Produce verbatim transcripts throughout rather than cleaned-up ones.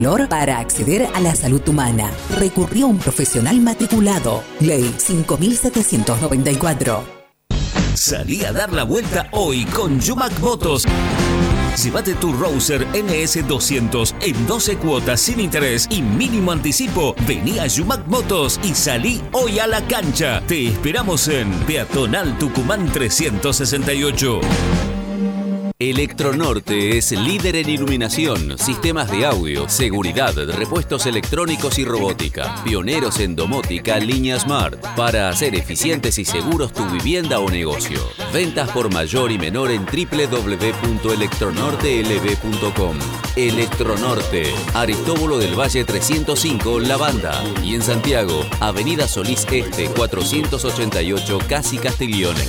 Para acceder a la salud humana, recurrió un profesional matriculado. Ley cinco mil setecientos noventa y cuatro. Salí a dar la vuelta hoy con Yumac Motos. Llévate tu Rouser N S doscientos en doce cuotas sin interés y mínimo anticipo. Vení a Yumac Motos y salí hoy a la cancha. Te esperamos en Peatonal Tucumán trescientos sesenta y ocho. Electronorte es líder en iluminación, sistemas de audio, seguridad, repuestos electrónicos y robótica. Pioneros en domótica, línea Smart, para hacer eficientes y seguros tu vivienda o negocio. Ventas por mayor y menor en doble u doble u doble u punto electronorte l b punto com. Electronorte, Aristóbulo del Valle trescientos cinco, La Banda. Y en Santiago, Avenida Solís Este cuatrocientos ochenta y ocho, Casi Castiglione.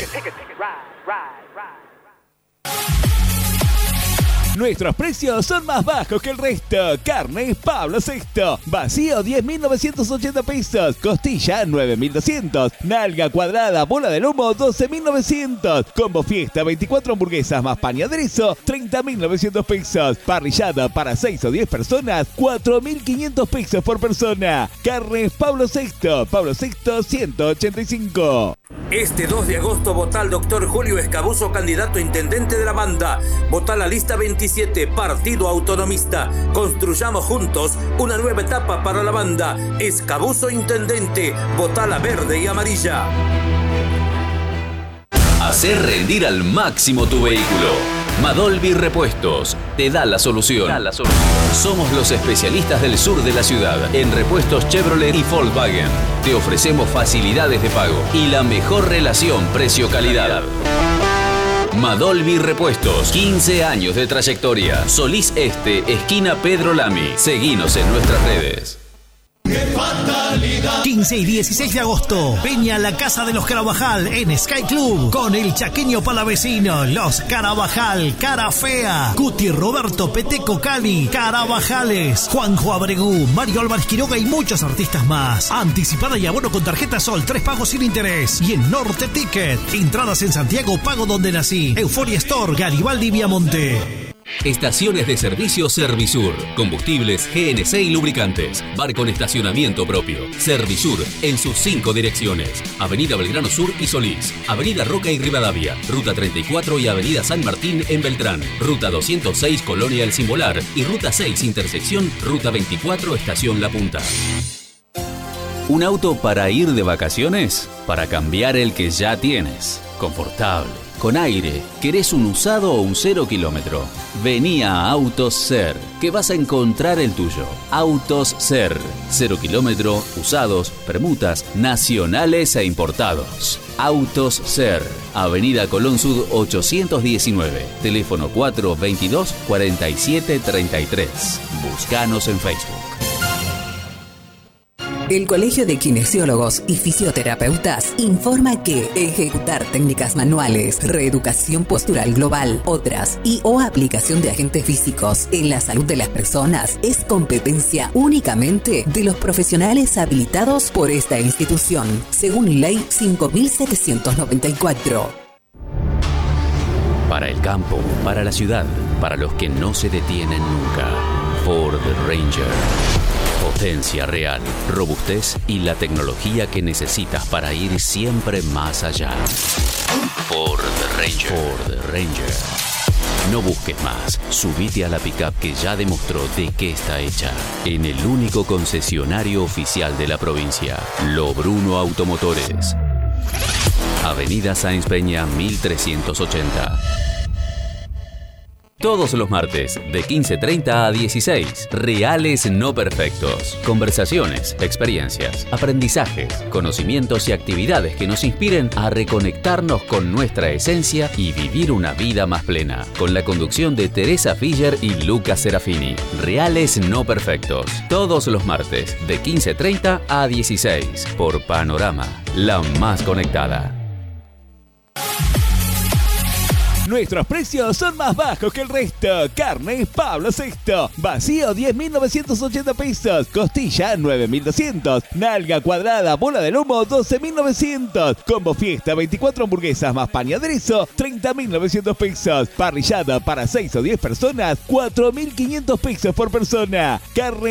Nuestros precios son más bajos que el resto. Carne Pablo sexto. Vacío diez mil novecientos ochenta pesos. Costilla nueve mil doscientos. Nalga cuadrada bola de lomo doce mil novecientos. Combo fiesta veinticuatro hamburguesas más pan y aderezo treinta mil novecientos pesos. Parrillada para seis o diez personas cuatro mil quinientos pesos por persona. Carne Pablo sexto. Pablo sexto ciento ochenta y cinco. Este dos de agosto votá al doctor Julio Escabuso, candidato a intendente de la banda. Votá la lista veintisiete, Partido Autonomista. Construyamos juntos una nueva etapa para la banda. Escabuso intendente. Votá la verde y amarilla. Hacer rendir al máximo tu vehículo. Madolvi Repuestos te da la solución. Da la solución. Somos los especialistas del sur de la ciudad en repuestos Chevrolet y Volkswagen. Te ofrecemos facilidades de pago y la mejor relación precio-calidad. Madolvi Repuestos, quince años de trayectoria. Solís Este, esquina Pedro Lamy. Seguinos en nuestras redes. quince y dieciséis de agosto, Peña La Casa de los Carabajal en Sky Club con el chaqueño palavecino, los Carabajal, Cara Fea, Cuti Roberto Peteco Cali, Carabajales, Juanjo Abregú, Mario Álvarez Quiroga y muchos artistas más. Anticipada y abono con tarjeta Sol, tres pagos sin interés y en Norte Ticket. Entradas en Santiago, pago donde nací. Euforia Store, Garibaldi, Viamonte. Estaciones de servicio Servisur. Combustibles, G N C y lubricantes. Bar con estacionamiento propio. Servisur en sus cinco direcciones. Avenida Belgrano Sur y Solís. Avenida Roca y Rivadavia. Ruta treinta y cuatro y Avenida San Martín en Beltrán. Ruta doscientos seis Colonia El Simbolar. Y Ruta seis Intersección. Ruta veinticuatro Estación La Punta. ¿Un auto para ir de vacaciones? Para cambiar el que ya tienes. Confortable, con aire. ¿Querés un usado o un cero kilómetro? Vení a Autos Ser, que vas a encontrar el tuyo. Autos Ser. Cero kilómetro, usados, permutas, nacionales e importados. Autos Ser. Avenida Colón Sud ochocientos diecinueve. Teléfono cuatro veintidós cuarenta y siete treinta y tres. Búscanos en Facebook. El Colegio de Kinesiólogos y Fisioterapeutas informa que ejecutar técnicas manuales, reeducación postural global, otras y o aplicación de agentes físicos en la salud de las personas es competencia únicamente de los profesionales habilitados por esta institución, según Ley cinco mil setecientos noventa y cuatro. Para el campo, para la ciudad, para los que no se detienen nunca. Ford Ranger. Potencia real, robustez y la tecnología que necesitas para ir siempre más allá. Ford Ranger. Ford Ranger. No busques más. Subite a la pickup que ya demostró de qué está hecha. En el único concesionario oficial de la provincia, Lo Bruno Automotores. Avenida Sáenz Peña mil trescientos ochenta. Todos los martes, de quince treinta a dieciséis. Reales no perfectos. Conversaciones, experiencias, aprendizajes, conocimientos y actividades que nos inspiren a reconectarnos con nuestra esencia y vivir una vida más plena. Con la conducción de Teresa Fischer y Lucas Serafini. Reales no perfectos. Todos los martes, de quince treinta a dieciséis. Por Panorama, la más conectada. Nuestros precios son más bajos que el resto. Carne Pablo sexto, vacío diez mil novecientos ochenta pesos, costilla nueve mil doscientos, nalga cuadrada, bola de lomo doce mil novecientos, combo fiesta veinticuatro hamburguesas más pan y aderezo treinta mil novecientos pesos, parrillada para seis o diez personas cuatro mil quinientos pesos por persona. Carne